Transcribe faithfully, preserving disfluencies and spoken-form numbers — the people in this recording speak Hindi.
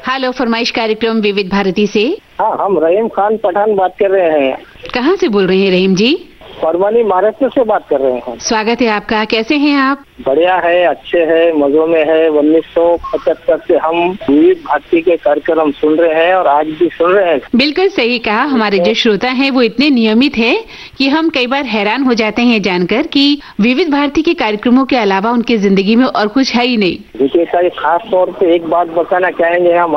हेलो, फरमाइश कार्यक्रम विविध भारती से। हाँ, हम रहीम खान पठान बात कर रहे हैं। कहाँ से बोल रहे हैं रहीम जी? परवानी महाराष्ट्र से बात कर रहे हैं। स्वागत है आपका। कैसे हैं आप? बढ़िया है, अच्छे है, मजों में है। उन्नीस सौ पचहत्तर से हम विविध भारती के कार्यक्रम सुन रहे हैं और आज भी सुन रहे हैं। बिल्कुल सही कहा। हमारे जो श्रोता हैं वो इतने नियमित हैं कि हम कई बार हैरान हो जाते हैं जानकर कि विविध भारती के कार्यक्रमों के अलावा उनकी जिंदगी में और कुछ है ही नहीं। देखिए सर, खास तौर पे एक बात बताना चाहेंगे हम